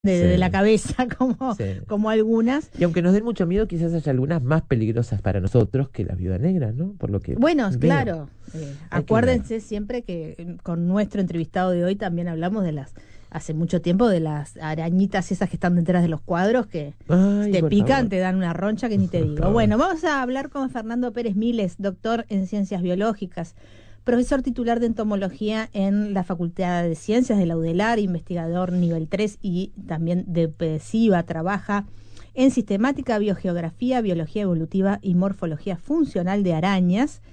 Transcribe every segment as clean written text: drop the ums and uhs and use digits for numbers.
de la Sí, cabeza, como, sí. como algunas. Y aunque nos den mucho miedo, quizás haya algunas más peligrosas para nosotros que las viudas negras, ¿no? Por lo que Bueno, veo. claro, Hay que ver. acuérdense siempre que con nuestro entrevistado de hoy también hablamos hace mucho tiempo, de las arañitas esas que están detrás de los cuadros, que Ay, te por pican, favor. te dan una roncha que ni te digo. Bueno, vamos a hablar con Fernando Pérez Miles, doctor en Ciencias Biológicas, profesor titular de entomología en la Facultad de Ciencias de la UDELAR, investigador nivel 3 y también de PESIVA, trabaja en sistemática, biogeografía, biología evolutiva y morfología funcional de arañas,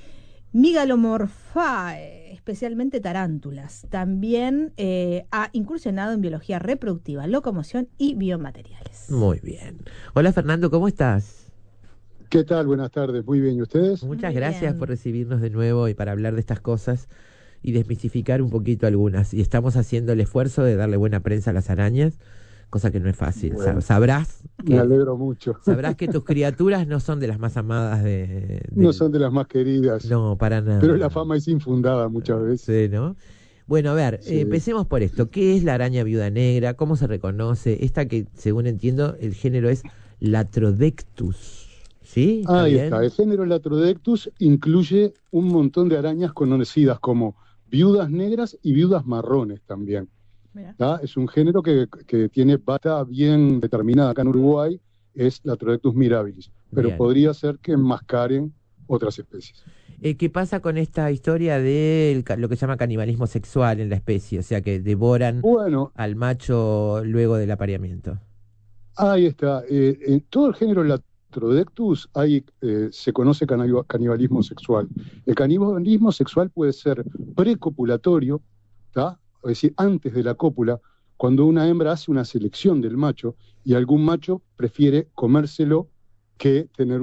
Migalomorphae, especialmente tarántulas. También ha incursionado en biología reproductiva, locomoción y biomateriales. Muy bien. Hola Fernando, ¿cómo estás? ¿Qué tal? Buenas tardes. Muy bien. ¿Y ustedes? Muchas Muy gracias por bien. recibirnos de nuevo y para hablar de estas cosas y desmitificar un poquito algunas. Y estamos haciendo el esfuerzo de darle buena prensa a las arañas, cosa que no es fácil. Bueno, me Que alegro mucho. sabrás que tus criaturas no son de las más amadas No son de las más queridas, No, para pero la nada. fama es infundada muchas veces. Sí, ¿no? Bueno, a ver, Sí. empecemos por esto. ¿Qué es la araña viuda negra? ¿Cómo se reconoce? Esta que, según entiendo, el género es Latrodectus. ¿Sí? ¿Está Ahí está. bien? El género Latrodectus incluye un montón de arañas conocidas como viudas negras y viudas marrones también. Mira. ¿Tá? Es un género que tiene pata bien determinada acá en Uruguay, es Latrodectus mirabilis, pero Bien. podría ser que enmascaren otras especies. ¿Qué pasa con esta historia de lo que se llama canibalismo sexual en la especie? O sea, que devoran Bueno, al macho luego del apareamiento. ahí está. En todo el género Latrodectus se conoce canibalismo sexual. El canibalismo sexual puede ser precopulatorio, ¿tá? Es decir, antes de la cópula, cuando una hembra hace una selección del macho y algún macho prefiere comérselo que tener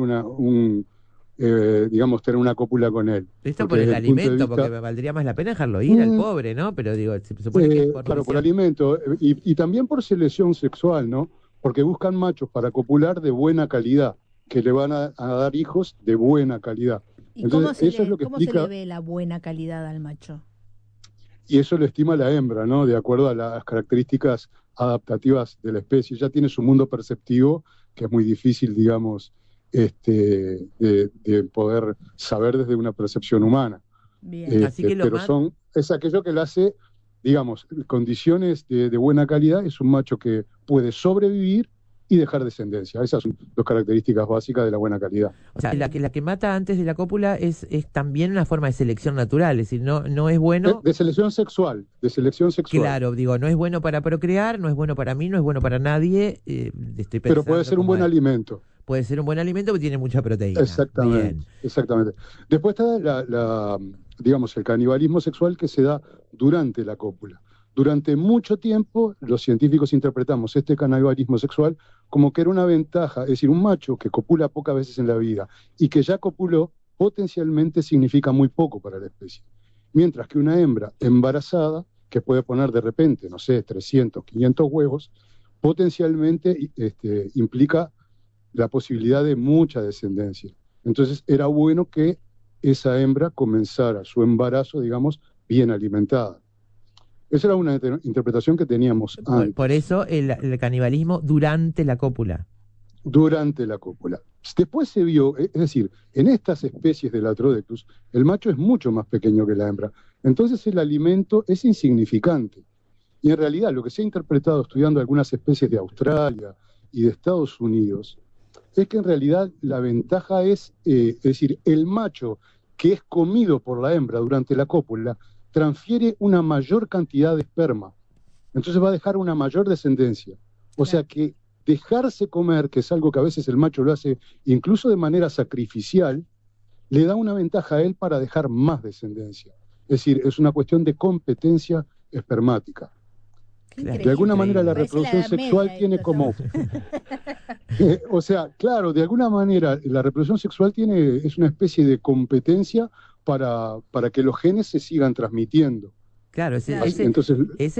digamos, tener una cópula con él. Esto Porque por desde el el punto de alimento, porque vista, me valdría más la pena dejarlo ir al mm, pobre, ¿no? Pero digo, se supone que es por claro, por lesión. alimento y también por selección sexual, ¿no? Porque buscan machos para copular de buena calidad, que le van a dar hijos de buena calidad. ¿Y Entonces, eso es lo que cómo se le explica, ve la buena calidad al macho? y eso lo estima la hembra, ¿no? De acuerdo a las características adaptativas de la especie. Ya tiene su mundo perceptivo, que es muy difícil, digamos, de poder saber desde una percepción humana. Bien. Así que lo Pero más... es aquello que le hace, digamos, condiciones de buena calidad, es un macho que puede sobrevivir y dejar descendencia. Esas son las características básicas de la buena calidad. O sea, la que mata antes de la cópula es también una forma de selección natural, es decir, no es bueno, De selección sexual, de selección sexual. claro, digo, no es bueno para procrear, no es bueno para mí, no es bueno para nadie, estoy Pero puede pensando ser un como buen alimento. puede ser un buen alimento porque tiene mucha proteína. Exactamente, Bien, exactamente. Después está digamos, el canibalismo sexual que se da durante la cópula. Durante mucho tiempo, los científicos interpretamos este canibalismo sexual como que era una ventaja, es decir, un macho que copula pocas veces en la vida y que ya copuló, potencialmente significa muy poco para la especie. Mientras que una hembra embarazada, que puede poner de repente, no sé, 300, 500 huevos, potencialmente implica la posibilidad de mucha descendencia. Entonces era bueno que esa hembra comenzara su embarazo, digamos, bien alimentada. Esa era una interpretación que teníamos por antes, eso el canibalismo durante la cópula. durante la cópula. Después se vio, es decir, en estas especies de Latrodectus, el macho es mucho más pequeño que la hembra. Entonces el alimento es insignificante. Y en realidad lo que se ha interpretado estudiando algunas especies de Australia y de Estados Unidos es que en realidad la ventaja es decir, el macho que es comido por la hembra durante la cópula transfiere una mayor cantidad de esperma, entonces va a dejar una mayor descendencia. O sea Claro. que dejarse comer, que es algo que a veces el macho lo hace incluso de manera sacrificial, le da una ventaja a él para dejar más descendencia. Es decir, es una cuestión de competencia espermática. Qué Claro, De alguna increíble. manera la increíble. Parece la reproducción Edad sexual Media tiene esto, como estamos. o sea, claro, de alguna manera la reproducción sexual es una especie de competencia para que los genes se sigan transmitiendo. Claro, Claro. Entonces, es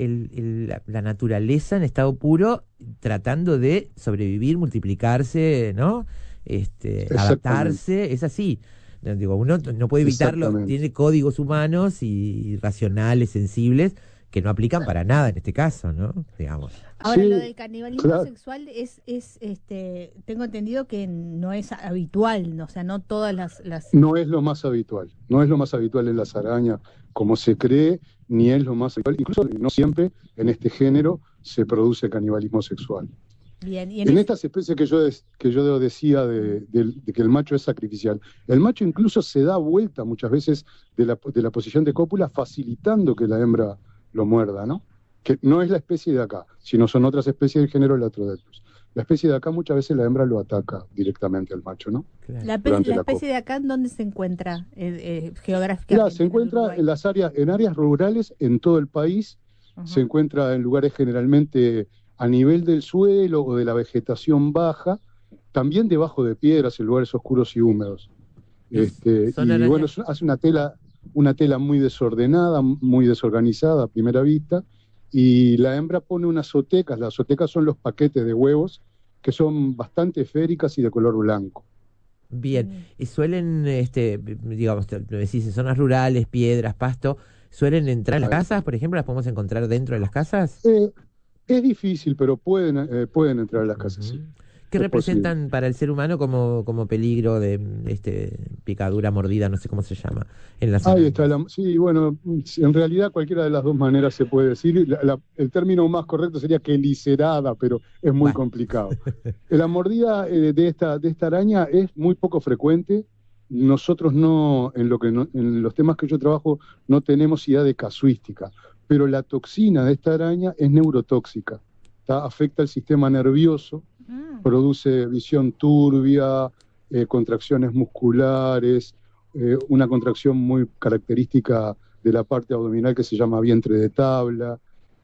la naturaleza en estado puro tratando de sobrevivir, multiplicarse, ¿no? exactamente, Adaptarse, es así. No, digo, uno no puede evitarlo, exactamente. tiene códigos humanos y racionales, sensibles, que no aplican para nada en este caso, ¿no? Digamos. Ahora, Sí, lo del canibalismo claro. sexual tengo entendido que no es habitual, ¿no? O sea, no todas las... No es lo más habitual, no es lo más habitual en las arañas como se cree, ni es lo más habitual, incluso no siempre en este género se produce canibalismo sexual. Bien, y En estas especies que yo decía de que el macho es sacrificial, el macho incluso se da vuelta muchas veces de la posición de cópula, facilitando que la hembra lo muerda, ¿no? Que no es la especie de acá, sino son otras especies del género Latrodectus. La especie de acá muchas veces la hembra lo ataca directamente al macho, ¿no? Claro. Durante la la especie cópula. de acá, ¿en dónde se encuentra geográficamente? Mira, se en el encuentra Uruguay? en las áreas, en áreas rurales en todo el país, Ajá. se encuentra en lugares generalmente a nivel del suelo o de la vegetación baja, también debajo de piedras, en lugares oscuros y húmedos. Son Y bueno, arañas. hace una tela muy desordenada, muy desorganizada a primera vista, y la hembra pone unas azotecas. Las azotecas son los paquetes de huevos que son bastante esféricas y de color blanco. Bien, Mm. y suelen, digamos, lo decís, en zonas rurales, piedras, pasto, ¿suelen entrar en las Ahí. casas, por ejemplo? ¿Las podemos encontrar dentro de las casas? Es difícil, pero pueden entrar a las casas, sí. Ujú. ¿Qué Es posible. representan para el ser humano como peligro de picadura, mordida, no sé cómo se llama, en las Ahí está, arañas? sí, bueno, en realidad cualquiera de las dos maneras se puede decir. El término más correcto sería quelicerada, pero es muy Bueno, complicado. La mordida de esta araña es muy poco frecuente. Nosotros en los temas que yo trabajo no tenemos idea de casuística, pero la toxina de esta araña es neurotóxica. Afecta el sistema nervioso, Mm. produce visión turbia, contracciones musculares, una contracción muy característica de la parte abdominal que se llama vientre de tabla,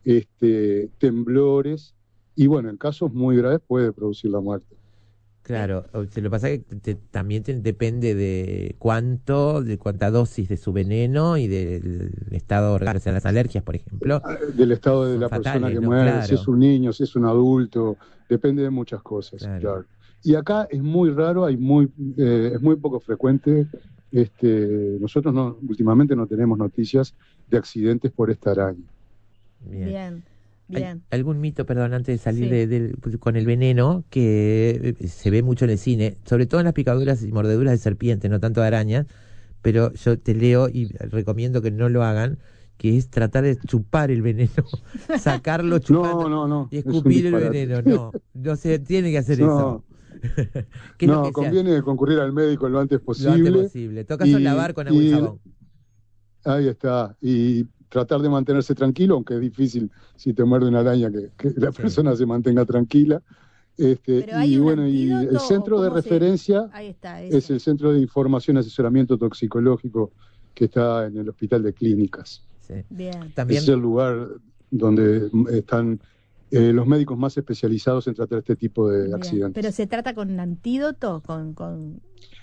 temblores, y bueno, en casos muy graves puede producir la muerte. claro, lo que pasa es que también depende de cuánta dosis de su veneno y del estado orgánico, o sea, las alergias, por ejemplo, Del estado de son la persona fatales, que ¿no? muerde, si es Claro, un niño, si es un adulto, depende de muchas cosas, claro. claro. Y acá es muy raro, es muy poco frecuente. Nosotros últimamente no tenemos noticias de accidentes por esta araña. Bien. Bien, ¿Hay bien. algún mito, perdón, antes de salir Sí. con el veneno, que se ve mucho en el cine, sobre todo en las picaduras y mordeduras de serpiente, no tanto de arañas, pero yo te leo y recomiendo que no lo hagan, que es tratar de chupar el veneno, sacarlo chupando No, y es un escupir el disparate. veneno? No se tiene que hacer eso. No, ¿Qué es lo no, que se hace? conviene concurrir al médico lo antes Lo antes posible posible. Toca son y, lavar con agua y y jabón. ahí está. Y tratar de mantenerse tranquilo, aunque es difícil si te muerde una araña que la Sí. persona se mantenga tranquila. ¿Pero hay Y un bueno, y el antídoto o centro de cómo se...? referencia Ahí está, es eso. el Centro de Información y Asesoramiento Toxicológico que está en el Hospital de Clínicas. Sí. Bien. Ese es También, el lugar donde están los médicos más especializados en tratar este tipo de Bien. accidentes. ¿Pero se trata con un antídoto? Con...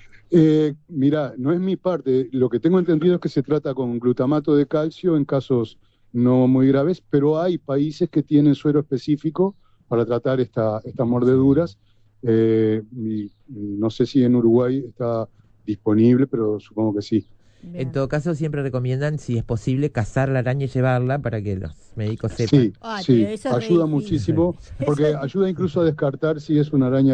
Mira, no es mi parte. Lo que tengo entendido es que se trata con glutamato de calcio en casos no muy graves, pero hay países que tienen suero específico para tratar estas mordeduras. Y no sé si en Uruguay está disponible, pero supongo que sí. en Bien. todo caso, siempre recomiendan, si es posible, cazar la araña y llevarla para que los médicos Sí, sepan. Ah, pero sí, eso es re ayuda difícil. muchísimo, porque Eso es ayuda incluso a descartar si es una araña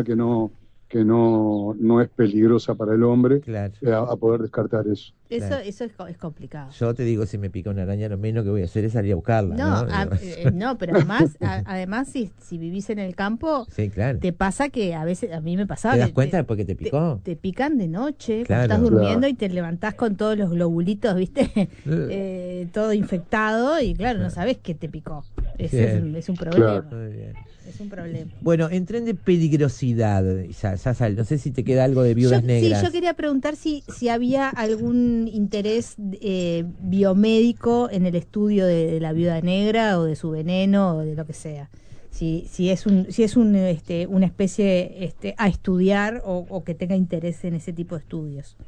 que no es peligrosa para el hombre, Claro. a poder descartar eso. Eso, Claro. es complicado. Yo te digo, si me pica una araña, lo menos que voy a hacer es salir a buscarla, No, ¿no? no, pero además si vivís en el campo, Sí, claro. te pasa que a veces, a mí me pasaba ¿Te das que cuenta después que te picó? te pican de noche, Claro. cuando estás durmiendo Claro. y te levantás con todos los globulitos, ¿viste? Todo infectado y claro, no sabes qué te picó. Es un problema. Claro. Muy bien. Es un problema. Bueno, en tren de peligrosidad, no sé si te queda algo de viudas negras. Sí, yo quería preguntar si había algún interés biomédico en el estudio de la viuda negra o de su veneno o de lo que sea. Si es una especie a estudiar o que tenga interés en ese tipo de estudios.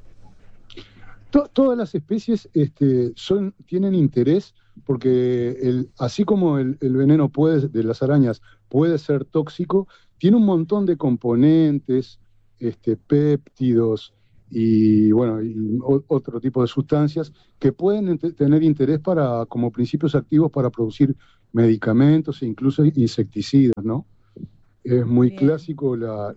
Todas las especies tienen interés porque así como el veneno de las arañas puede ser tóxico, tiene un montón de componentes, péptidos, y bueno, otro tipo de sustancias que pueden tener interés como principios activos para producir medicamentos e incluso insecticidas, ¿no? Es muy Bien. clásico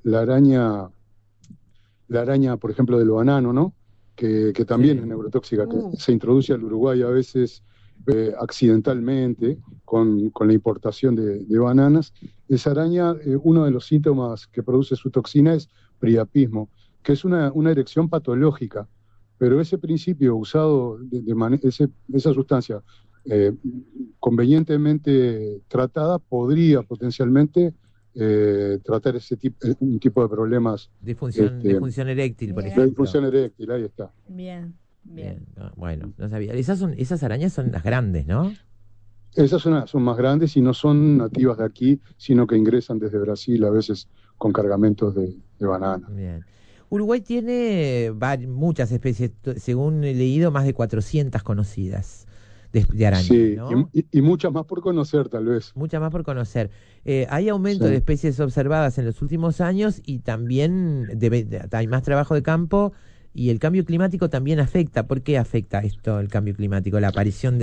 la araña, por ejemplo, del banano, ¿no? Que también Sí. es neurotóxica, que se introduce al Uruguay a veces accidentalmente con la importación de bananas. Esa araña, uno de los síntomas que produce su toxina es priapismo, que es una erección patológica, pero ese principio usado, esa sustancia convenientemente tratada, podría potencialmente tratar un tipo de problemas Disfunción eréctil, por Bien. de ejemplo. disfunción eréctil. Ahí está. Bien, bien. Bien, no, bueno, no sabía. Esas arañas son las grandes, ¿no? Esas son más grandes y no son nativas de aquí, sino que ingresan desde Brasil, a veces con cargamentos de banana. Bien. Uruguay tiene muchas especies, según he leído, más de 400 conocidas de arañas, Sí, ¿no? y muchas más por conocer, tal vez. Muchas más por conocer. Hay aumento de Sí. especies observadas en los últimos años y también hay más trabajo de campo y el cambio climático también afecta. ¿Por qué afecta esto, el cambio climático? La aparición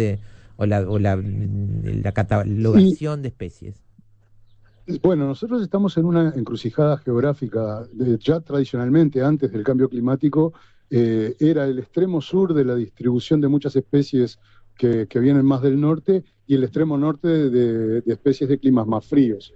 la catalogación de especies. Bueno, nosotros estamos en una encrucijada geográfica. Ya tradicionalmente, antes del cambio climático, era el extremo sur de la distribución de muchas especies que vienen más del norte y el extremo norte de especies de climas más fríos.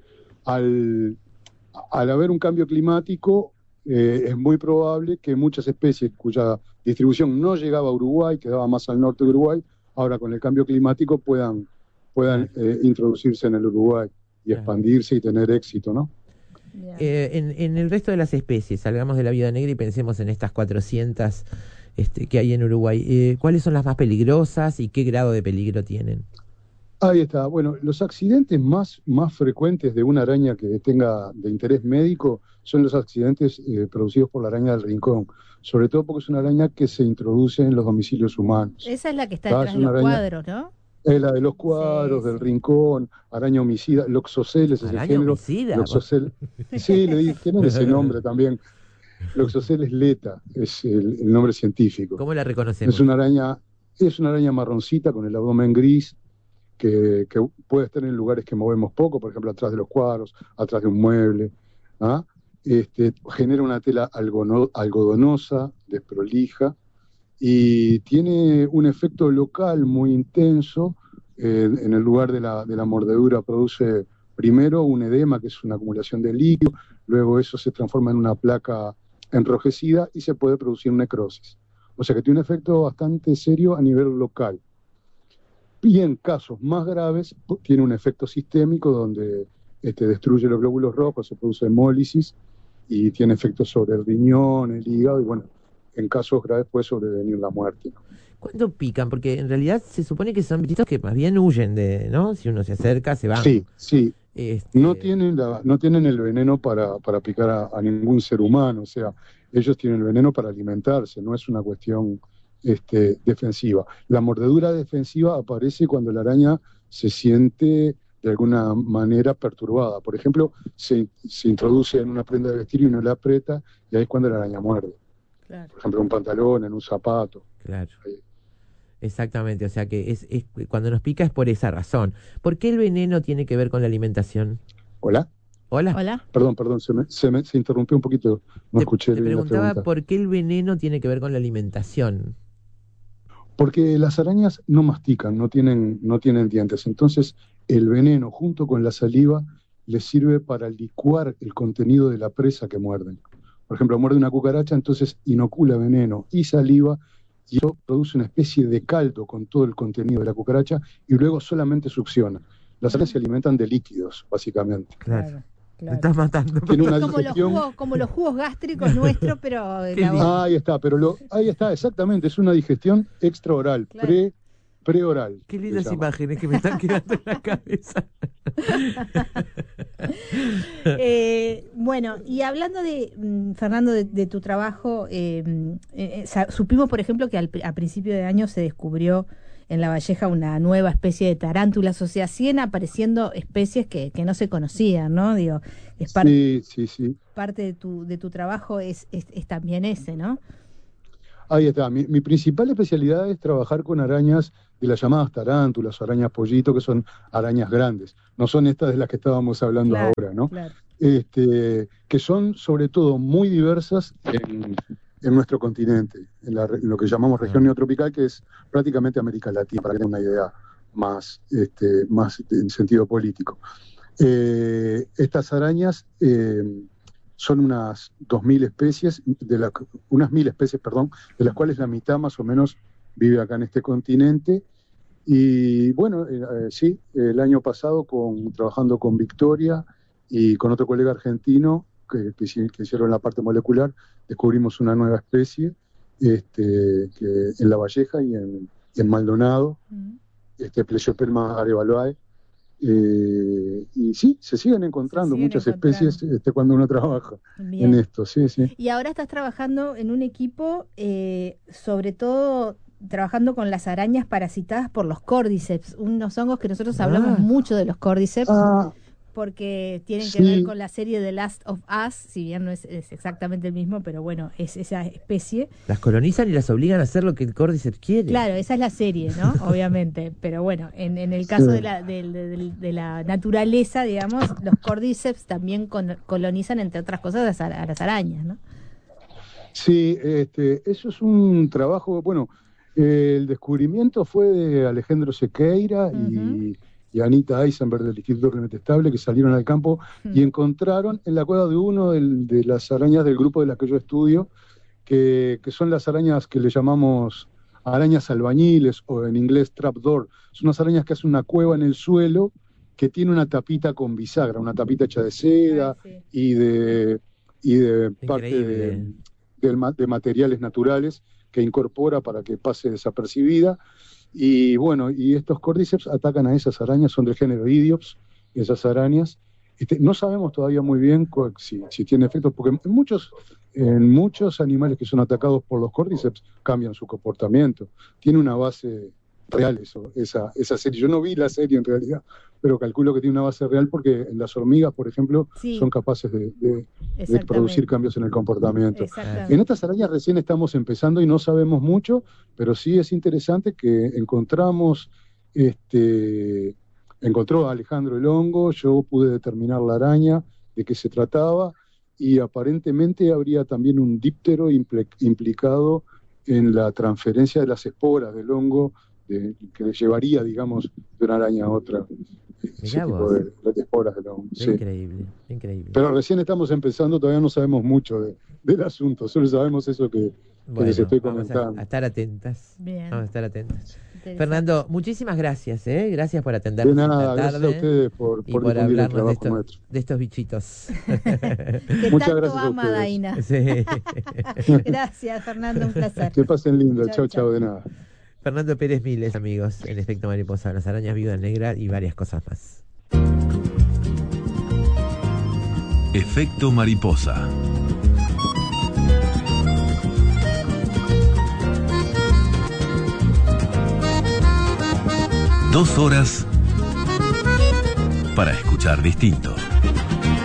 Al haber un cambio climático, es muy probable que muchas especies cuya distribución no llegaba a Uruguay, quedaba más al norte de Uruguay, ahora con el cambio climático puedan Claro. introducirse en el Uruguay y Claro. expandirse y tener éxito, ¿no? Bien. En el resto de las especies, salgamos de la viuda negra y pensemos en estas 400 que hay en Uruguay. ¿Cuáles son las más peligrosas y qué grado de peligro tienen? Ahí está. Bueno, los accidentes más frecuentes de una araña que tenga de interés médico son los accidentes producidos por la araña del rincón, sobre todo porque es una araña que se introduce en los domicilios humanos. Esa es la que está Ah, detrás es de una los araña, cuadros, ¿no? es la de los Sí, cuadros, del sí. rincón, araña homicida, Loxoceles es el Araña género. homicida. Sí, tienen ese nombre también. Loxoceles leta es el nombre científico. ¿Cómo la Es reconocemos? es una araña marroncita con el abdomen gris que puede estar en lugares que movemos poco, por ejemplo, atrás de los cuadros, atrás de un mueble. ¿Ah? Genera una tela algodonosa, desprolija, y tiene un efecto local muy intenso. En el lugar de la mordedura produce primero un edema, que es una acumulación de líquido, luego eso se transforma en una placa enrojecida y se puede producir necrosis. O sea que tiene un efecto bastante serio a nivel local. Y en casos más graves tiene un efecto sistémico donde destruye los glóbulos rojos, se produce hemólisis y tiene efectos sobre el riñón, el hígado y bueno, en casos graves puede sobrevenir la muerte, ¿no? ¿Cuándo pican? Porque en realidad se supone que son bichitos que más bien huyen ¿no? Si uno se acerca, se van. Sí, sí. No Este, tienen el veneno para picar a ningún ser humano, o sea, ellos tienen el veneno para alimentarse, no es una cuestión defensiva. La mordedura defensiva aparece cuando la araña se siente de alguna manera perturbada. Por ejemplo, se introduce en una prenda de vestir y uno la aprieta y ahí es cuando la araña muerde. Claro. Por ejemplo, en un pantalón, en un zapato. claro. Exactamente, o sea que cuando nos pica es por esa razón. ¿Por qué el veneno tiene que ver con la alimentación? ¿Hola? Hola. Hola. Perdón, se interrumpió un poquito, no escuché Te bien la preguntaba pregunta. por qué el veneno tiene que ver con la alimentación. Porque las arañas no mastican, no tienen dientes. Entonces, el veneno junto con la saliva les sirve para licuar el contenido de la presa que muerden. Por ejemplo, muerde una cucaracha, entonces inocula veneno y saliva, y eso produce una especie de caldo con todo el contenido de la cucaracha y luego solamente succiona. Las arañas se alimentan de líquidos, básicamente. Claro. Me Claro. estás matando. Tiene una Como los digestión. jugos, como los jugos gástricos nuestros, pero Qué en la lindo. boca. Ahí está, ahí está, exactamente, es una digestión extraoral, Claro. preoral. Qué se lindas llama. imágenes que me están quedando en la cabeza. Bueno, y hablando Fernando, de tu trabajo, supimos, por ejemplo, que a principio de año se descubrió en La Valleja una nueva especie de tarántulas, o sea, siguen apareciendo especies que no se conocían, ¿no? Digo, es Sí. parte de tu trabajo es también ese, ¿no? Ahí está. Mi principal especialidad es trabajar con arañas de las llamadas tarántulas o arañas pollito, que son arañas grandes. No son estas de las que estábamos hablando ahora, ¿no? Claro. Que son sobre todo muy diversas en nuestro continente, en lo que llamamos región neotropical, que es prácticamente América Latina, para que tengan una idea más en sentido político. Estas arañas son unas 2.000 especies, unas 1.000 especies, perdón, de las cuales la mitad más o menos vive acá en este continente. Y bueno, sí, el año pasado trabajando con Victoria y con otro colega argentino que hicieron la parte molecular, descubrimos una nueva especie que en La Valleja y en Maldonado, Plesiosperma arevaloae. Y sí, se siguen encontrando muchas especies cuando uno trabaja en esto. Sí. Y ahora estás trabajando en un equipo, sobre todo trabajando con las arañas parasitadas por los cordyceps, unos hongos que nosotros hablamos mucho de los cordyceps, porque tienen que ver con la serie The Last of Us, si bien no es exactamente el mismo, pero bueno, es esa especie. Las colonizan y las obligan a hacer lo que el cordyceps quiere. Claro, esa es la serie, ¿no? Obviamente, pero bueno, en el caso de la naturaleza, digamos, los cordyceps también colonizan, entre otras cosas, a las arañas, ¿no? Sí, eso es un trabajo, bueno, el descubrimiento fue de Alejandro Sequeira y Anita Eisenberg del Instituto Clemente Estable, que salieron al campo y encontraron en la cueva de uno de las arañas del grupo de las que yo estudio, que son las arañas que le llamamos arañas albañiles, o en inglés trapdoor. Son unas arañas que hacen una cueva en el suelo que tiene una tapita con bisagra, una tapita hecha de seda y de parte de materiales naturales que incorpora para que pase desapercibida. Y bueno, y estos cordyceps atacan a esas arañas, son del género Idiops, esas arañas. No sabemos todavía muy bien si tiene efectos, porque en muchos animales que son atacados por los cordyceps cambian su comportamiento. Tiene una base real esa serie. Yo no vi la serie en realidad, pero calculo que tiene una base real porque en las hormigas, por ejemplo, son capaces de producir cambios en el comportamiento. En estas arañas recién estamos empezando y no sabemos mucho, pero sí es interesante que encontró a Alejandro el hongo, yo pude determinar la araña, de qué se trataba, y aparentemente habría también un díptero implicado en la transferencia de las esporas del hongo, que le llevaría, digamos, de una araña a otra, ese tipo de esporas del hongo. Increíble. Pero recién estamos empezando, todavía no sabemos mucho del asunto, solo sabemos eso que les estoy comentando. Vamos a estar atentas. Bien. Vamos a estar atentas. Fernando, muchísimas gracias, gracias por atendernos esta tarde. Gracias a ustedes por hablarnos de estos bichitos. Que muchas tanto gracias ama, Daina. Gracias, Fernando, un placer. Que pasen lindo, chau, de nada. Fernando Pérez Miles, amigos, en Efecto Mariposa, las arañas viudas negras y varias cosas más. Efecto Mariposa. Dos horas para escuchar distinto.